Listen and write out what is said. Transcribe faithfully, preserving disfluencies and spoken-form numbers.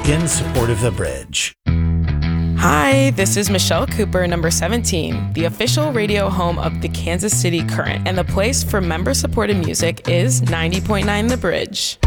in support of The Bridge. Hi, this is Michelle Cooper, number seventeen, the official radio home of the Kansas City Current, and the place for member-supported music is ninety point nine The Bridge.